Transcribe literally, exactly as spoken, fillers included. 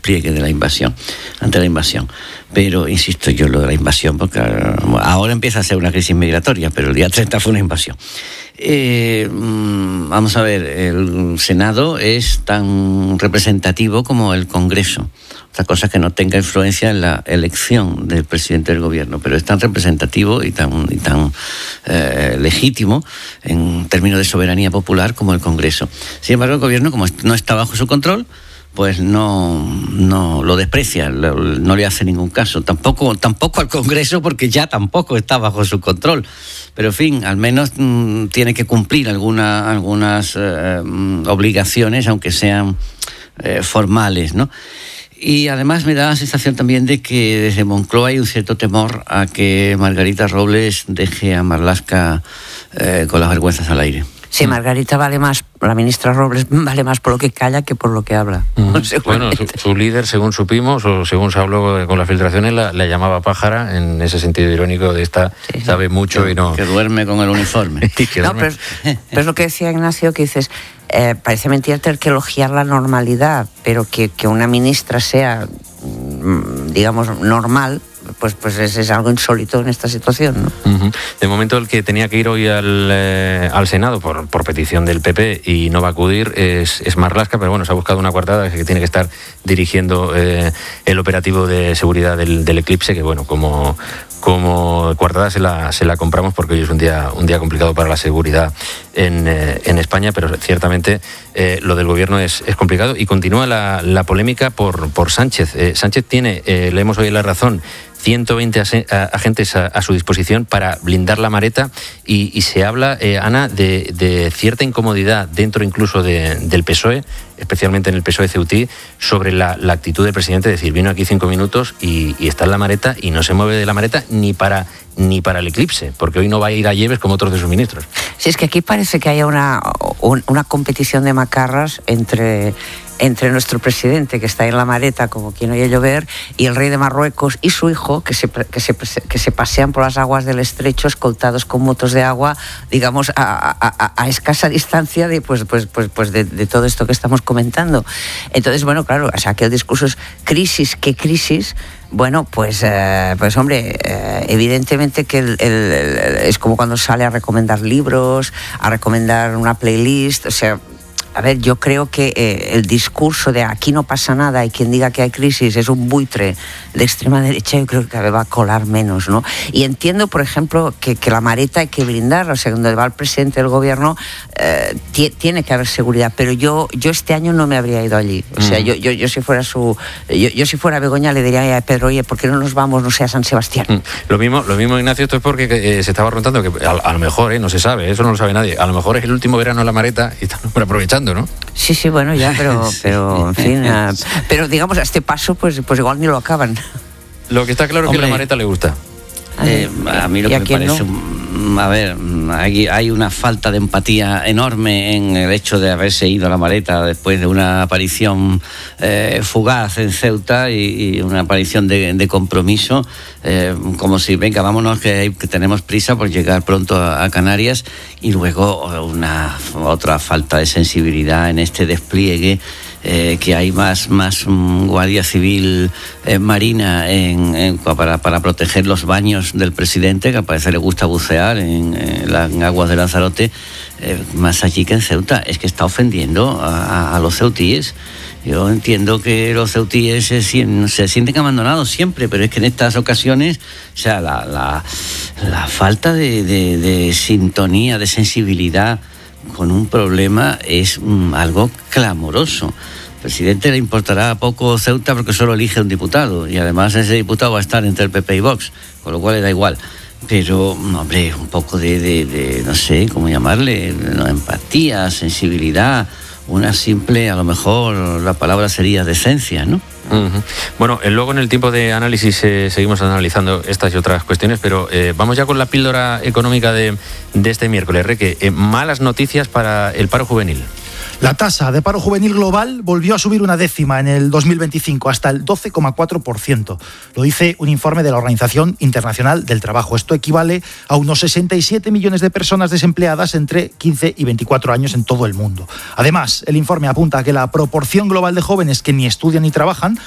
despliegue de la invasión, ante la invasión. Pero, insisto yo, lo de la invasión, porque ahora empieza a ser una crisis migratoria, pero el día treinta fue una invasión. Eh, vamos a ver, el Senado es tan representativo como el Congreso. Otra cosa es que no tenga influencia en la elección del presidente del gobierno, pero es tan representativo y tan, y tan eh, legítimo en términos de soberanía popular como el Congreso. Sin embargo, el gobierno, como no está bajo su control, pues no, no lo desprecia, no le hace ningún caso. Tampoco, tampoco al Congreso, porque ya tampoco está bajo su control. Pero, en fin, al menos mmm, tiene que cumplir alguna, algunas eh, obligaciones, aunque sean eh, formales, ¿no? Y además me da la sensación también de que desde Moncloa hay un cierto temor a que Margarita Robles deje a Marlaska eh, con las vergüenzas al aire. Sí, Margarita vale más, la ministra Robles vale más por lo que calla que por lo que habla. Mm. Bueno, su, su líder, según supimos, o según se habló con las filtraciones, la, la llamaba pájara, en ese sentido irónico de esta, sí, sabe mucho que, y no... Que duerme con el uniforme. que no, pero, pero es lo que decía Ignacio, que dices, eh, parece mentira tener que elogiar la normalidad, pero que, que una ministra sea, digamos, normal... Pues, pues es, es algo insólito en esta situación, ¿no? Uh-huh. De momento, el que tenía que ir hoy al, eh, al Senado por, por petición del P P y no va a acudir es, es Marlaska, pero bueno, se ha buscado una coartada que tiene que estar dirigiendo eh, el operativo de seguridad del, del eclipse, que bueno, como, como coartada se la, se la compramos porque hoy es un día, un día complicado para la seguridad en, eh, en España, pero ciertamente eh, lo del gobierno es, es complicado y continúa la, la polémica por, por Sánchez. Eh, Sánchez tiene, eh, leemos hoy en La Razón, ciento veinte agentes a, a su disposición para blindar la Mareta y, y se habla, eh, Ana, de, de cierta incomodidad dentro incluso de, del P S O E, especialmente en el P S O E Ceutí, sobre la, la actitud del presidente, es decir, vino aquí cinco minutos y, y está en la Mareta y no se mueve de la Mareta ni para ni para el eclipse, porque hoy no va a ir a Lleves como otros de sus ministros. Sí, es que aquí parece que haya una, una competición de macarras entre... entre nuestro presidente, que está en la Mareta como quien oye llover, y el rey de Marruecos y su hijo, que se, que se, que se pasean por las aguas del estrecho escoltados con motos de agua, digamos, a, a, a escasa distancia de, pues, pues, pues, pues de, de todo esto que estamos comentando. Entonces, bueno, claro, o sea, que el discurso es crisis, ¿qué crisis? Bueno, pues, eh, pues hombre, eh, evidentemente que el, el, el, es como cuando sale a recomendar libros, a recomendar una playlist, o sea... A ver, yo creo que eh, el discurso de aquí no pasa nada y quien diga que hay crisis es un buitre de extrema derecha, yo creo que cada vez va a colar menos, ¿no? Y entiendo, por ejemplo, que, que la Mareta hay que blindarla, o sea, donde va el presidente del gobierno eh, t- tiene que haber seguridad, pero yo yo este año no me habría ido allí. O sea, mm. yo, yo, yo si fuera su yo, yo si fuera Begoña le diría a Pedro, oye, ¿por qué no nos vamos, no sé, a San Sebastián? Mm. Lo mismo, lo mismo, Ignacio, esto es porque eh, se estaba preguntando que a, a lo mejor, eh, no se sabe, eso no lo sabe nadie, a lo mejor es el último verano en la Mareta y están aprovechando, ¿no? Sí, sí, bueno, ya, pero, pero en fin, uh, pero digamos, a este paso, pues, pues igual ni lo acaban. Lo que está claro es que la Mareta le gusta. Eh, a mí lo que me parece, no? a ver, hay, hay una falta de empatía enorme en el hecho de haberse ido a la Mareta después de una aparición eh, fugaz en Ceuta y, y una aparición de, de compromiso, eh, como si, venga, vámonos que, hay, que tenemos prisa por llegar pronto a, a Canarias, y luego una otra falta de sensibilidad en este despliegue. Eh, que hay más, más um, guardia civil eh, marina en, en, para, para proteger los baños del presidente, que al parecer le gusta bucear en, en las en aguas de Lanzarote, eh, más allí que en Ceuta. Es que está ofendiendo a, a, a los ceutíes. Yo entiendo que los ceutíes se, se sienten abandonados siempre, pero es que en estas ocasiones, o sea, la, la, la falta de, de, de sintonía, de sensibilidad con un problema es um, algo clamoroso. Al presidente le importará poco Ceuta porque solo elige un diputado y además ese diputado va a estar entre el P P y Vox, con lo cual le da igual. Pero, hombre, un poco de, de, de no sé cómo llamarle, no, empatía, sensibilidad, una simple, a lo mejor la palabra sería decencia, ¿no? Uh-huh. Bueno, eh, luego en el tiempo de análisis eh, seguimos analizando estas y otras cuestiones, pero eh, vamos ya con la píldora económica de, de este miércoles. Reque, eh, malas noticias para el paro juvenil. La tasa de paro juvenil global volvió a subir una décima en el dos mil veinticinco, hasta el doce coma cuatro por ciento. Lo dice un informe de la Organización Internacional del Trabajo. Esto equivale a unos sesenta y siete millones de personas desempleadas entre quince y veinticuatro años en todo el mundo. Además, el informe apunta a que la proporción global de jóvenes que ni estudian ni trabajan